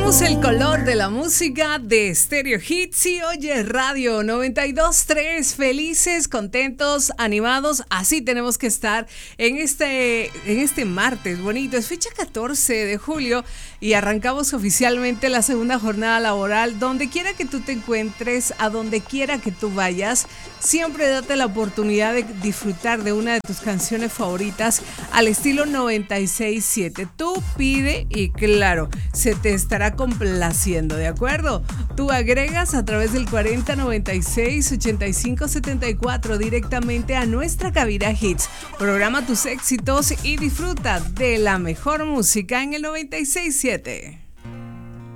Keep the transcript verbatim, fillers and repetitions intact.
Somos el color de la música de Stereo Hits y oye Radio noventa y dos punto tres. Felices, contentos, animados. Así tenemos que estar en este, en este martes bonito. Es fecha catorce de julio y arrancamos oficialmente la segunda jornada laboral. Donde quiera que tú te encuentres, a donde quiera que tú vayas, siempre date la oportunidad de disfrutar de una de tus canciones favoritas al estilo noventa y seis siete. Tú pide y claro, se te estará complaciendo, ¿de acuerdo? Tú agregas a través del cuarenta noventa y seis ochenta y cinco setenta y cuatro directamente a nuestra cabina Hits. Programa tus éxitos y disfruta de la mejor música en el noventa y seis siete.